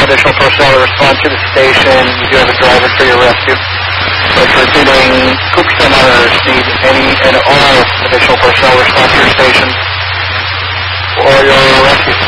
additional personnel to respond to the station. You do have a driver for your rescue. But repeating, Cooperstown monitors need any and all additional personnel to respond to your station for your rescue.